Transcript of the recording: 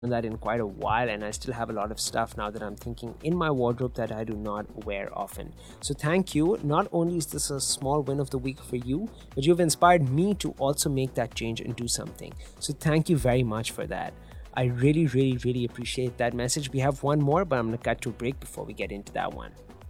that in quite a while, and I still have a lot of stuff now that I'm thinking in my wardrobe that I do not wear often. So thank you. Not only is this a small win of the week for you, but you've inspired me to also make that change and do something. So thank you very much for that. I really, really, really appreciate that message. We have one more, but I'm going to cut to a break before we get into that one.